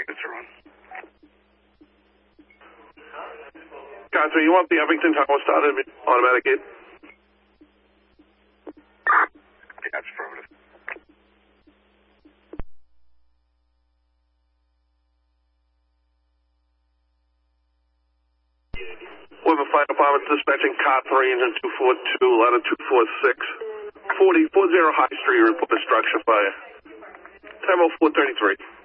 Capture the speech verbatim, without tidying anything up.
units are on. Car three, you want the Evington Tower started automatic gate? Yeah, that's affirmative. Weather Fire Department dispatching car three, engine two four two, ladder two four six, forty, forty High Street, report the structure fire. Time oh four thirty-three.